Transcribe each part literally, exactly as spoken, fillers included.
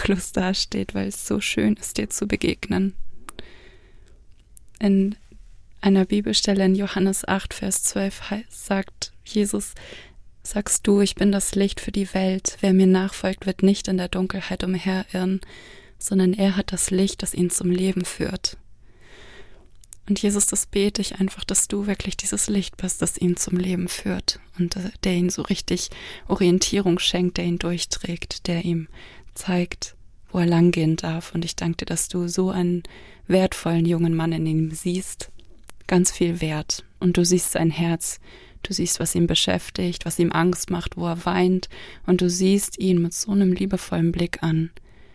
sprachlos dasteht, weil es so schön ist, dir zu begegnen. In einer Bibelstelle in Johannes acht, Vers zwölf sagt Jesus, sagst du, ich bin das Licht für die Welt. Wer mir nachfolgt, wird nicht in der Dunkelheit umherirren, sondern er hat das Licht, das ihn zum Leben führt. Und Jesus, das bete ich einfach, dass du wirklich dieses Licht bist, das ihn zum Leben führt und der ihn so richtig Orientierung schenkt, der ihn durchträgt, der ihm zeigt, wo er langgehen darf. Und ich danke dir, dass du so einen wertvollen jungen Mann in ihm siehst, ganz viel Wert. Und du siehst sein Herz, du siehst, was ihn beschäftigt, was ihm Angst macht, wo er weint. Und du siehst ihn mit so einem liebevollen Blick an.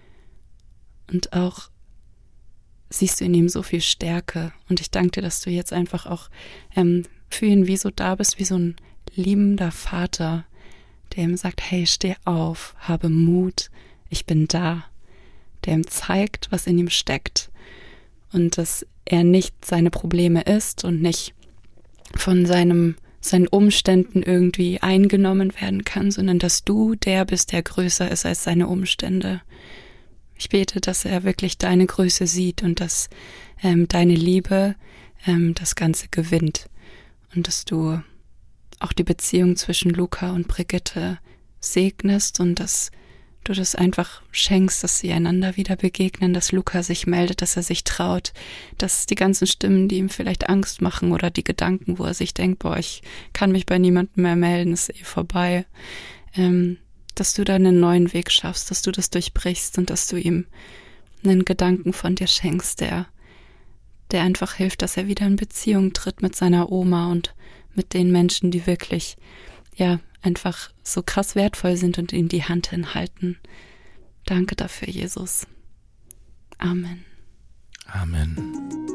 Und auch siehst du in ihm so viel Stärke. Und ich danke dir, dass du jetzt einfach auch ähm, für ihn wie so da bist, wie so ein liebender Vater, der ihm sagt, hey, steh auf, habe Mut, ich bin da. Der ihm zeigt, was in ihm steckt. Und dass er nicht seine Probleme ist und nicht von seinem, seinen Umständen irgendwie eingenommen werden kann, sondern dass du der bist, der größer ist als seine Umstände. Ich bete, dass er wirklich deine Größe sieht und dass ähm, deine Liebe ähm, das Ganze gewinnt und dass du auch die Beziehung zwischen Luca und Brigitte segnest und dass du das einfach schenkst, dass sie einander wieder begegnen, dass Luca sich meldet, dass er sich traut, dass die ganzen Stimmen, die ihm vielleicht Angst machen oder die Gedanken, wo er sich denkt, boah, ich kann mich bei niemandem mehr melden, ist eh vorbei, ähm, dass du da einen neuen Weg schaffst, dass du das durchbrichst und dass du ihm einen Gedanken von dir schenkst, der, der einfach hilft, dass er wieder in Beziehung tritt mit seiner Oma und mit den Menschen, die wirklich, ja, einfach so krass wertvoll sind und ihm die Hand hinhalten. Danke dafür, Jesus. Amen. Amen.